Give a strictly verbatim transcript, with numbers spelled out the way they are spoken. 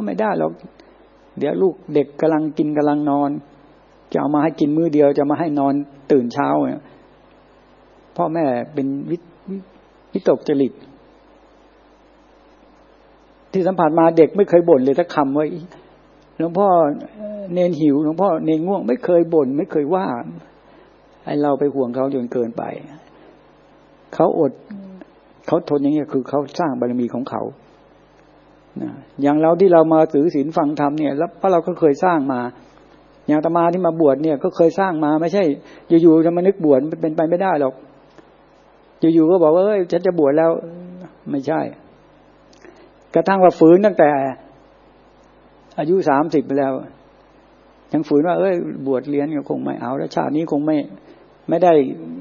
ไม่ได้หรอกเดี๋ยวลูกเด็กกำลังกินกำลังนอนจะเอามาให้กินมื้อเดียวจะมาให้นอนตื่นเช้าเนี่ยพ่อแม่เป็นวิวิตกจริตที่สัมผัสมาเด็กไม่เคยบ่นเลยสักคำว่าหลวงพ่อเนนหิวหลวงพ่อเนนง่วงไม่เคยบ่นไม่เคยว่าไอ้เราไปห่วงเขาจนเกินไปเขาอดเขาทนอย่างนี้คือเขาสร้างบารมีของเขานะอย่างเราที่เรามาถือศีลฟังธรรมเนี่ยแล้วเพราะเราก็เคยสร้างมาอย่างอาตมาที่มาบวชเนี่ยก็เคยสร้างมาไม่ใช่อยู่ๆจะมานึกบวชมันเป็นไปไม่ได้หรอกอยู่ๆก็บอกว่าเอ้ยฉันจะบวชแล้วไม่ใช่กระทั่งว่าฝืนตั้งแต่อายุสามสิบไปแล้วยังฝืนว่าเอ้ยบวชเรียนก็คงไม่เอาแล้วชาตินี้คงไม่ไม่ได้